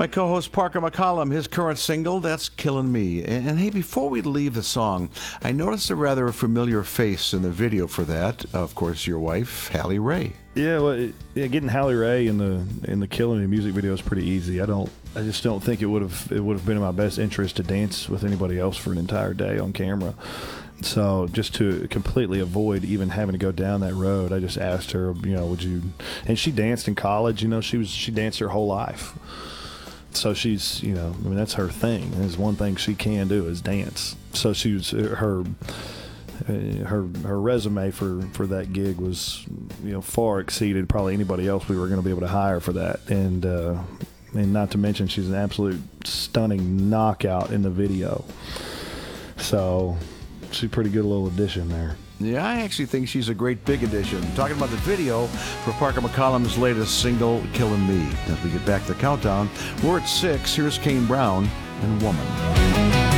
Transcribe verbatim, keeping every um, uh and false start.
My co-host Parker McCollum, his current single, that's Killing Me. And, and hey, before we leave the song, I noticed a rather familiar face in the video for that. Of course, your wife, Hallie Ray. Yeah, well, it, yeah, getting Hallie Ray in the in the Killing Me music video is pretty easy. I don't, I just don't think it would have it would have been in my best interest to dance with anybody else for an entire day on camera. So just to completely avoid even having to go down that road, I just asked her, you know, would you? And she danced in college. You know, she was she danced her whole life. So she's, you know, I mean, that's her thing. There's one thing she can do is dance. So she was her. Her her resume for, for that gig was, you know, far exceeded probably anybody else we were going to be able to hire for that, and uh, and not to mention she's an absolute stunning knockout in the video. So she's a pretty good little addition there. Yeah, I actually think she's a great big addition. Talking about the video for Parker McCollum's latest single, Killing Me. As we get back to the countdown, we're at six. Here's Kane Brown and Woman.